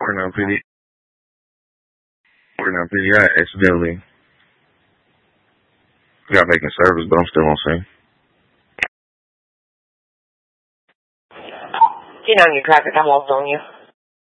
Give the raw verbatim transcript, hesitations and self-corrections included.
Working on P D. Working on P D. I accidentally got vacant service, but I'm still on scene. Get on your traffic. I'm also on you.